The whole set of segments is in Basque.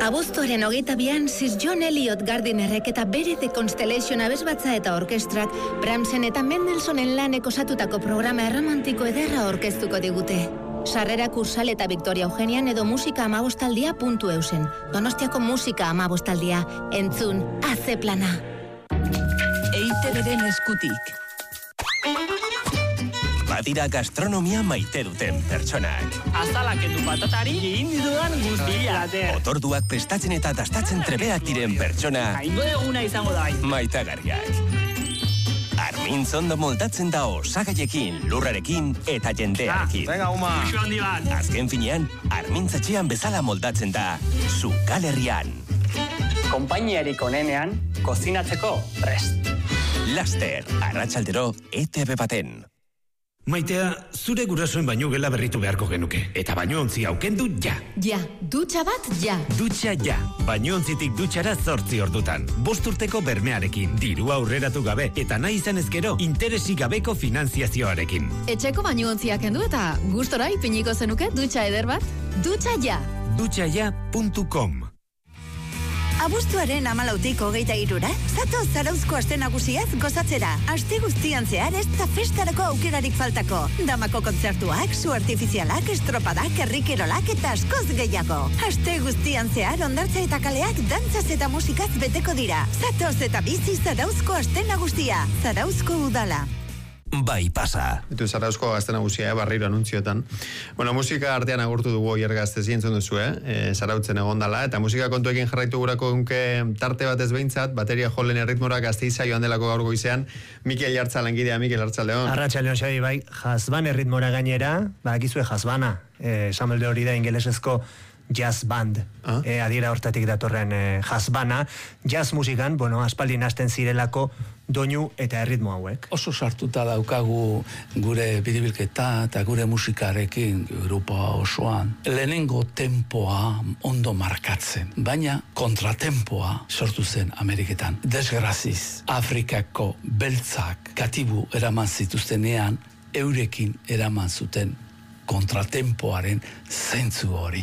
Abuztuaren 22an Sir John Eliot Gardinerrek eta bere The Constellation abesbatza eta orkestrak Brahmsen eta Mendelsonen lanek osatutako programa erromantiko ederra orkestuko digute. Sarrerak Ursal eta Victoria Eugenian edo musika15taldia.eusen. Donostiako musika 15taldia. Entzun, haze plana. EITB-ren eskutik. Badira gastronomia maite duten pertsonak. Azalaketu patatari egin ditudan guztia. Otorduak prestatzen eta dastatzen trebeak diren pertsona. Aingo eguna izango da. Maitagarriak. Armintz ondo moldatzen da osagaiekin, lurrarekin eta jendearekin. Venga, Uma. Ixo handi bat. Azken finean, Armintz etxean bezala moldatzen da, Zugalerrian. Konpainiarik onenean, kozinatzeko prest. Laster, arratsaldero, ETV baten. Maitea, zure gurasoen bainu gela berritu beharko genuke. Eta bainu-ontzi aukendu ja. Ja, dutxa bat ja. Dutxa ja. Bainu-ontzitik dutxara 8 ordutan. 5 urteko bermearekin, dirua aurreratu gabe, eta nahi izan ezkero, interesik gabeko finanziazioarekin. Etxeko bainu-ontziak kendu eta gustora ipiniko zenuke dutxa eder bat? Dutxa ja. Dutxaja.com. Abuztuaren 14tik 23ra, zato Zarauzko aste nagusiaz gozatzera. Aste guztian zehar ez da festarako aukerarik faltako. Damako kontzertuak, su artifizialak, estropadak, herrikirolak eta askoz gehiago. Aste guztian zehar ondartza eta kaleak dantzaz eta musikaz beteko dira. Zatoz eta bizi Zarauzko aste nagusia. Zarauzko udala. Bai, pasa. Itu Zarauzko gazte nagusia, barriro anuntziotan. Bueno, musika artean agurtu dugu oier gaztezi entzun duzu, Zarautzen egondala, eta musika kontuekin jarraitu gurako unke tarte batez behintzat, bateria jolen erritmora Gasteiza joan delako gaur goizean, Mikel Jartza langidea, Mikel Arratsaldeon. Arratsaldeon, Xabi, bai, jazban erritmora gainera, bakizue jazbana, esamelde hori da ingelesezko jazz band, adiera hortatik datorren jazbana, jazz musikan, bueno, aspaldin hasten zirelako doinu eta erritmo hauek. Oso sartuta daukagu gure biribilketa eta gure musikarekin Europa osoan. Lehenengo tempoa ondo markatzen, baina kontratempoa sortu zen Ameriketan. Desgraziz, Afrikako beltzak katibu eraman zituztenean, eurekin eraman zuten kontratempoaren zentzu hori.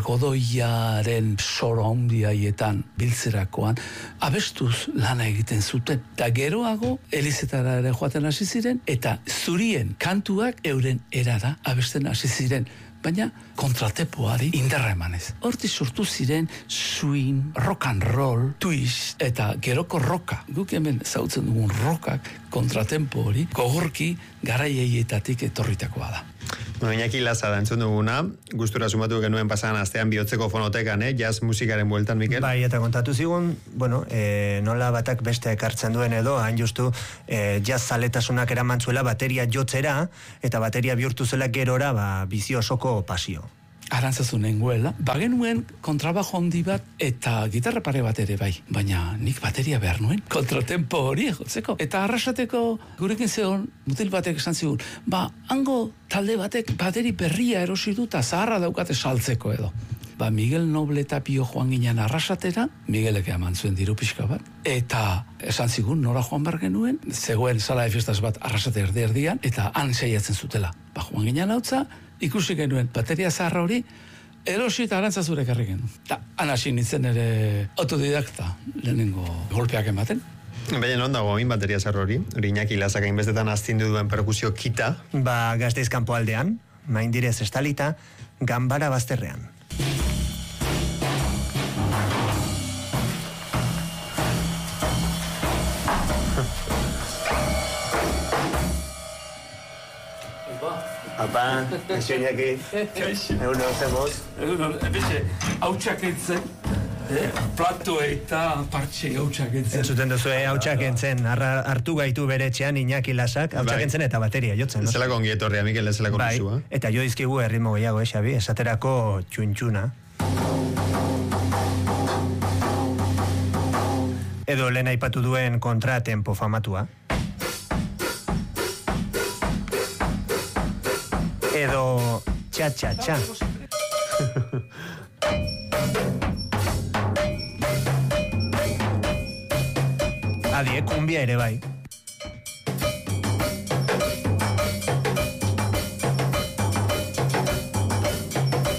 Algodoiaren soro handiaietan biltzerakoan abestuz lana egiten zuten. Eta geroago elizetara ere joaten hasi ziren eta zurien kantuak euren erara abesten hasi ziren. Baina kontratempoari indarra emanez. Horti sortu ziren swing, rock and roll, twist eta geroko roka. Guk hemen zautzen dugun rokak kontratempo hori gogorki garaieietatik etorritakoa da. Bueno, Iñaki Laza da entzun duguna, gustura sumatu genuen pasadan astean Bihotzeko fonotekan, jazz musikaren bueltan, Mikel? Bai, eta kontatu zigun, bueno, nola batak beste ekartzen duen edo, hain justu, jazz zaletasunak eramantzuela bateria jotzera, eta bateria bihurtu zela gerora, bizi osoko pasio. Arantzazu nengoela, bagenuen kontrabajo handi bat eta gitarra pare bat ere bai, baina nik bateria behar nuen, kontratempo hori jotzeko. Eta arrasateko gurekin zeon, mutil batek esan zigun, hango talde batek bateri berria erosi du eta zaharra daukate saltzeko edo. Miguel Noble eta Pio joan ginen arrasatera, Miguelek eman zuen diru pixka bat, eta esan zigun nora joan bar genuen, zegoen sala de fiestas bat arrasate erdian, eta han seiatzen zutela. Joan ginen hautza, ikusi genuen bateria zaharra hori, erosi eta Arantzazure ekarri genuen. Eta hasi nintzen ere autodidakta lehenengo golpeak ematen. Baina non dago hain bateria zaharra hori? Iñaki Lazak hainbestetan astindu duen perkusio kita? Gasteiz kanpo aldean, maindirez estalita, Ganbara bazterrean. Apa, kaixo Iñaki. Egun zemoz. Ebize, hautsak entzen, plato eta partxe hautsak entzen. Entzuten duzu, hautsak entzen, hartu gaitu bere etxean Iñaki Lasak, hautsak entzen eta bateria jotzen. Zelako ongi etorria, Mikel, zelako nuzua. Eta jo dizkigu erritmo gehiago, Xabi, esaterako txuntxuna. Edo lehen aipatu duen kontratempo famatua. Edo txa-txa-txa. Adie, kumbia ere bai.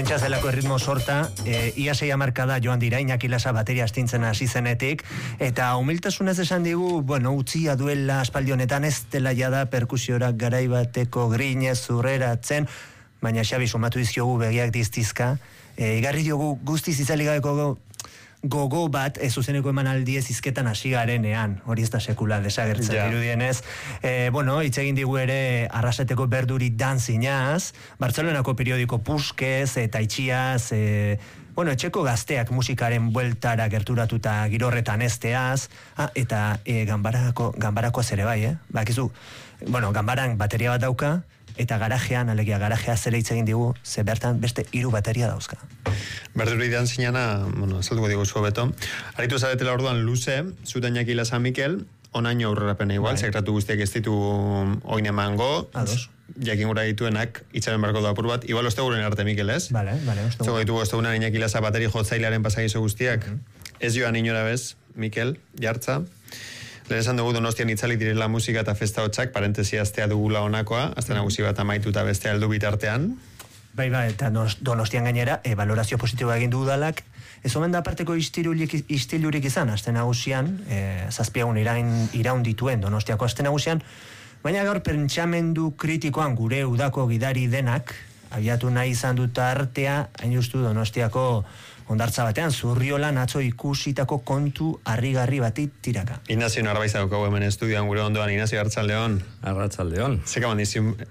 Pentsa zelako erritmo sorta, ia 6 hamarkada joan dira, Iñaki Lasa bateria astintzen hasi zenetik, eta humiltasunez esan digu, bueno, utzia duela aspaldi honetan ez dela jada perkusiorak garaibateko grinez zurreratzen, baina Xabi sumatu dizkiogu begiak diztizka, igarri diogu guztiz izaligabeko gogo bat zuzeneko emanaldiez hizketan hasi garenean, hori ez da sekula desagertzen dirudienez. Bueno, hitz egin digu ere Arrasateko Berduri danzinaz, Bartzelonako periodiko Puskez eta Itxiaz, bueno, etxeko gazteak musikaren bueltara gerturatuta girorretan esteaz, eta ganbarakoaz ere bai, bakizu, bueno, ganbaran bateria bat dauka, eta garajean, alegia garajea zera hitz egin digu, ze bertan beste 3 bateria dauzka. Berduri danzinana, bueno, azalduko digu zu beto. Aritu zaretela orduan luze, zuten Iñaki Lasa Mikel, onaino aurrerapena igual, sekratu guztiak ez ditu oin emango, jakin gura dituenak, itxaren barko da apur bat, igual osteguren arte Mikel, ez? Vale, osteguren. Zego ditugu ostegunan Iñaki Lasa bateri jotzailearen pasagizo guztiak, ez joan inora bez, Mikel, jartza. Lehen esan dugu Donostian itzalik direla musika eta festa hotxak, parentesia astea dugula honakoa, azte nagusi bat amaitu eta beste aldu bitartean. Bai, eta Donostian gainera, valorazio positiboa egin du udalak, ez omen da aparteko istilurik izan, azte nagusian, 7 egun iraun dituen Donostiako azte nagusian, baina gaur pentsamendu kritikoan gure udako gidari denak, abiatu nahi izan dut artea, hain justu Donostiako ondartza batean, Zurriolan atzo ikusitako kontu harrigarri batit tiraka. Inazio Narbaiza daukagu hemen estudioan gure ondoan, Inazio Arratsaldeon. Arratsaldeon. Zekaman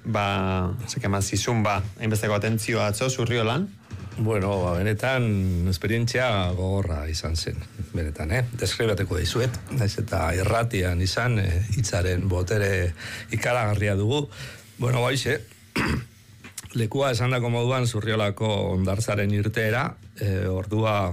zizun hainbesteko atentzioa atzo Zurriolan? Bueno, benetan esperientzia gogorra izan zen, benetan, deskribatuko dizuet, naiz eta irratian izan, hitzaren botere ikaragarria dugu. Bueno, baixe, lekua esandako moduan Zurriolako ondartzaren irteera, ordua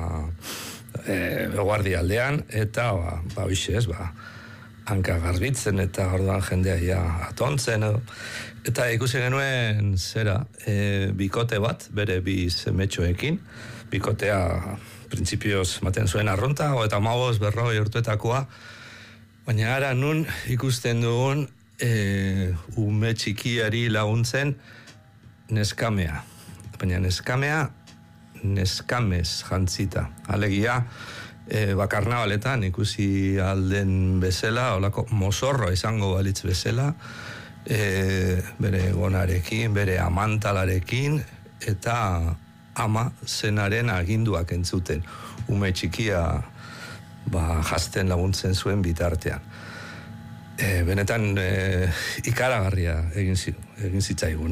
eguardi aldean, eta bixez, hanka garbitzen eta orduan jendea ja atontzen, eta ikusi genuen zera, bikote bat, bere 2 semetxoekin, bikotea printzipioz maten zuen arrunta, eta 45 urtuetakoa, baina ara nun ikusten dugun ume txikiari laguntzen neskamea, baina neskamea neskamez jantzita. Alegia, bakarnabaletan ikusi alden bezala, olako mozorro izango balitz bezala, bere gonarekin, bere amantalarekin, eta ama zenaren aginduak entzuten. Ume txikia jazten laguntzen zuen bitartean. Benetan ikaragarria egin zitzaigun,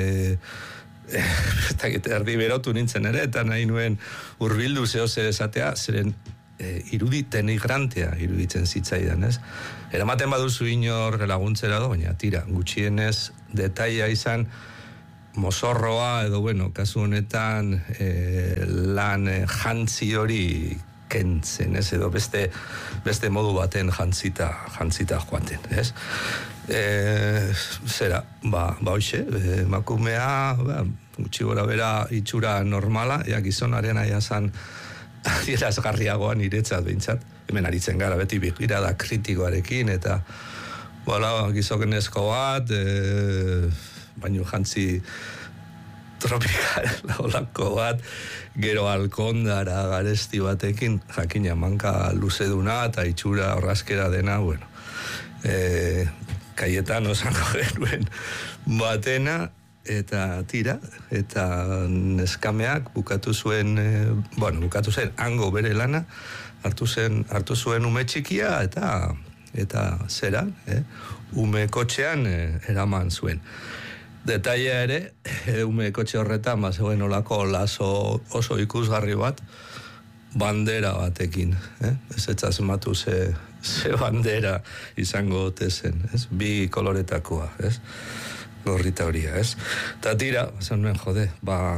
erdi berotu nintzen ere, eta nahi nuen urbildu zehose esatea, zeren irudi denigrantea iruditzen zitzaidan, ez? Eramaten baduzu inor laguntzera do, baina tira, gutxienez detaila izan mozorroa, edo bueno, kasu honetan lan jantzi hori kentzen, ez? Edo beste modu baten jantzita joaten, ez? Zera, hoxe, emakumea, gutxi gora bera itxura normala, gizonaren aiazan adierazgarriagoan iretzat behintzat, hemen aritzen gara beti begirada kritikoarekin, eta gizokenezko bat, baino jantzi tropikal olako bat, gero alkondara garesti batekin, jakina manka luzeduna eta itxura horrazkera dena, bueno, kaietan osango genuen batena, eta tira, eta neskameak bukatu zuen hango bere lana, hartu zuen ume txikia, eta zera, ume kotxean eraman zuen. Detaila ere, ume kotxe horretan, zegoen olako lazo oso ikusgarri bat, bandera batekin, ez etzazematu ze bandera izango ote zen, ez? 2 koloretakoa, ez? Gorrita horia, ez? Ta tira, esan nuen, jode,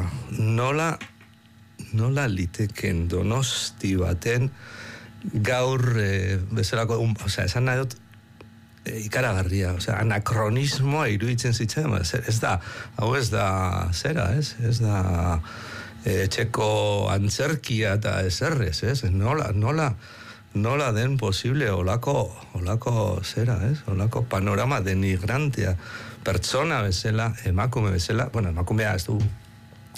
nola liteken Donosti baten gaur bezalako, esan nahi dut, ikaragarria, anakronismoa iruditzen zitzen, hau ez da zera, ez? Ez da etxeko antzerkia eta ezerrez, ez? Nola den posible olako zera, ez? Olako panorama denigrantea, pertsona bezala, emakume bezala, bueno, emakumea ez du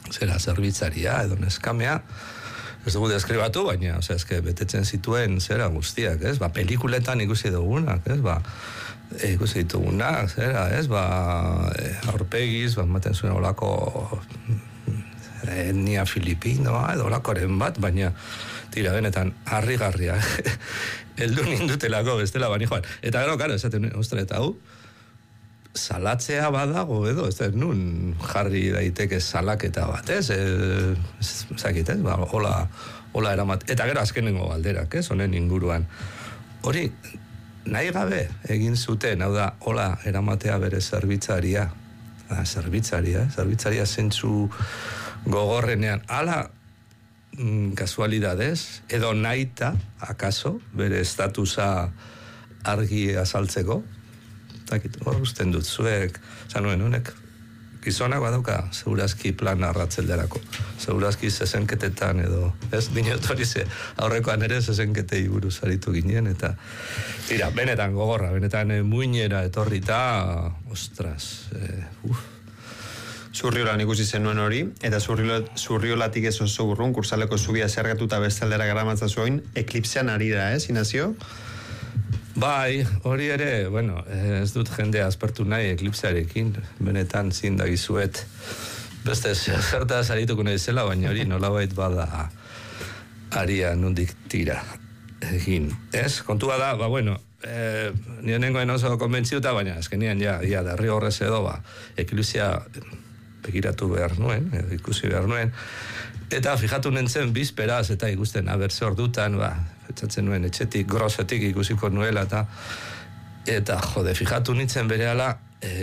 zera zerbitzaria edo neskamea, ez dugu deskribatu, baina, betetzen zituen zera guztiak, ez? Pelikuletan ikusi dugunak, ez? Ikusi ditugunak, zera, ez? Aurpegiz, maten zuen olako etnia filipinoa, edo olakoren bat, baina tira, benetan, harrigarria. Eldu nindutelako bestela bani joan. Eta gero, karo, esaten, eta hau, salatzea badago edo, ez nun jarri daiteke salaketa bat, ez? Zakit, ez? Hola eramat. Eta gero azkenengo galderak, ez? Honen inguruan. Hori, nahi gabe egin zuten, hau da, hola eramatea bere zerbitzaria. Zerbitzaria zentzu gogorrenean. Hala, kasualidadez, edo nahita, akaso, bere estatusa argi azaltzeko, hor usten dut, zuek, zanuen, honek, gizonak badauka, segurazki plan arratzelderako, segurazki zezenketetan edo, ez, dinot hori ze, aurrekoan ere zezenketei buruz aritu ginen, eta, tira, benetan gogorra, benetan muinera etorrita, ostras, Zurriolan ikusi zenuen hori, eta Zurriolatik ez oso urrun, Kursaleko zubia zergatuta bestaldera garamatza zuen, eklipsean ari da, Inazio? Bai, hori ere, bueno, ez dut jendea aspertu nahi eklipsearekin, benetan zindagizuet, beste zertaz arituko nahi zela, baina hori nolabait bada aria nundik tira egin. Ez, kontua da, bueno, nire nengoen oso konbentziuta, baina azkenian ja derri horrez edo, eklipsia begiratu behar nuen, ikusi behar nuen, eta fijatu nintzen bizperaz, eta ikusten abertze ordutan, etxatzen nuen etxetik, grosetik ikusiko nuela, eta jode, fijatu nintzen berehala,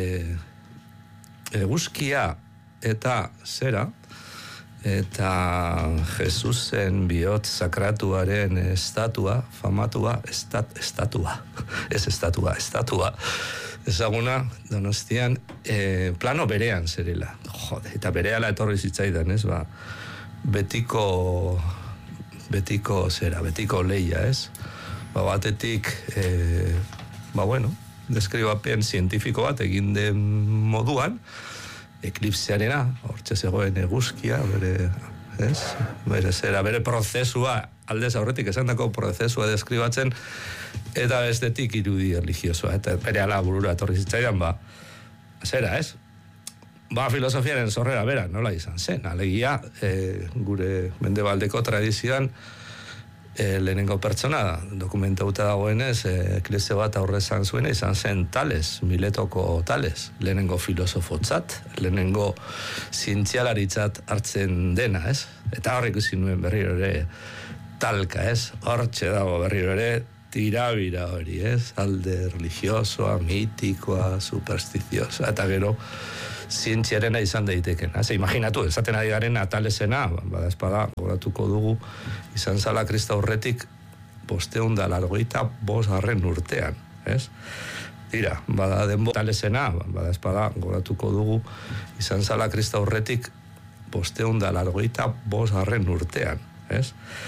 eguzkia eta zera, eta Jesusen bihotz sakratuaren estatua, famatua, estatua, ezaguna, Donostian, plano berean zerela. Jode, eta berehala etorri zitzaidan, ez, betiko leia, ez? Batetik, bueno, deskribapen zientifiko bat egin den moduan, eklipsearena, hortxe zegoen eguzkia, bere prozesua, aldez aurretik esandako prozesua deskribatzen, eta bestetik irudi religiosoa, eta bere ala burura etorri zitzaidan, zera, ez? Filosofiaren zorrera bera, nola izan zen, alegia, gure mendebaldeko tradizioan, lehenengo pertsona, dokumentauta dagoenez, eklipse bat aurrezan zuena, izan zen Tales, Miletoko Tales, lehenengo filosofotzat, lehenengo zientzialaritzat hartzen dena, ez? Eta horrek ikusi nuen berriro ere talka, ez? Hortxe dago berriro ere tirabira hori, ez? Alde religiosoa, mitikoa, superstiziosa, eta gero zientziarena izan daiteken. Imaginatu, esaten ari garen Talesena, bada gogoratuko dugu, izan zala Krista aurretik 585 urtean, ez? Tira, bada denbo Talesena, bada gogoratuko dugu, izan zala Krista aurretik 585 urtean, ez?